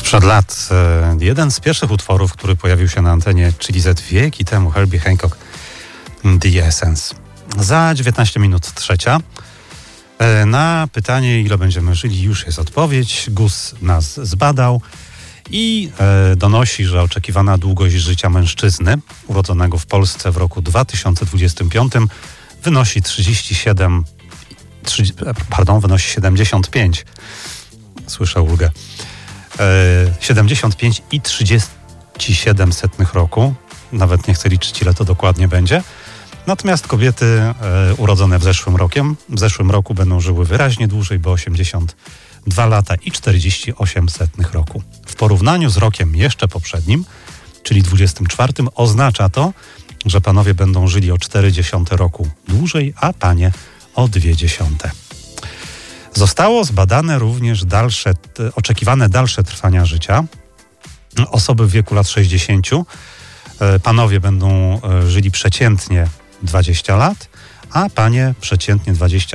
Sprzed lat jeden z pierwszych utworów, który pojawił się na antenie Chili Z wieki temu, Herbie Hancock, The Essence. Za 19 minut trzecia. Na pytanie, ile będziemy żyli, już jest odpowiedź. GUS nas zbadał i donosi, że oczekiwana długość życia mężczyzny urodzonego w Polsce w roku 2025 wynosi 75. Słyszę ulgę. 75,37 roku. Nawet nie chcę liczyć, ile to dokładnie będzie. Natomiast kobiety urodzone w zeszłym roku będą żyły wyraźnie dłużej, bo 82 lata i 48 roku. W porównaniu z rokiem jeszcze poprzednim, czyli 24, oznacza to, że panowie będą żyli o 0,4 roku dłużej, a panie o 0,2. Zostało zbadane również oczekiwane dalsze trwania życia. Osoby w wieku lat 60, panowie będą żyli przeciętnie 20 lat, a panie przeciętnie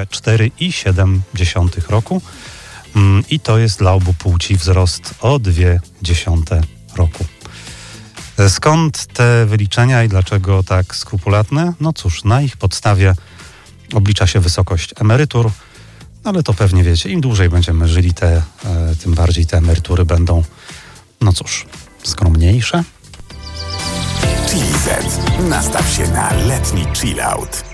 24,7 roku. I to jest dla obu płci wzrost o 0,2 roku. Skąd te wyliczenia i dlaczego tak skrupulatne? No cóż, na ich podstawie oblicza się wysokość emerytur, ale to pewnie wiecie, im dłużej będziemy żyli, tym bardziej te emerytury będą, no cóż, skromniejsze. Chili Z. Nastaw się na letni chill out.